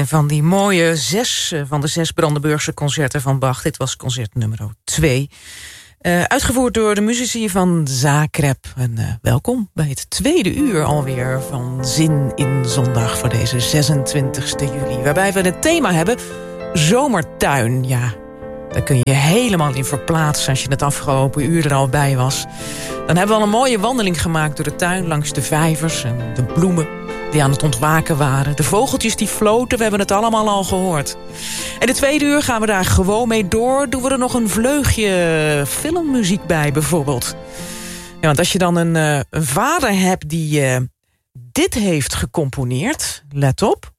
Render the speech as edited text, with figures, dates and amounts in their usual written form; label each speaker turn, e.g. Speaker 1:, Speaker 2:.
Speaker 1: Een van die mooie 6 van de 6 Brandenburgse concerten van Bach. Dit was concert nummer 2. Uitgevoerd door de muzici van Zagreb. En welkom bij het tweede uur alweer van Zin in Zondag voor deze 26 juli. Waarbij we het thema hebben zomertuin. Ja, daar kun je je helemaal in verplaatsen als je het afgelopen uur er al bij was. Dan hebben we al een mooie wandeling gemaakt door de tuin langs de vijvers en de bloemen die aan het ontwaken waren. De vogeltjes die floten, we hebben het allemaal al gehoord. En de tweede uur gaan we daar gewoon mee door. Doen we er nog een vleugje filmmuziek bij bijvoorbeeld. Ja, want als je dan een vader hebt die dit heeft gecomponeerd, let op.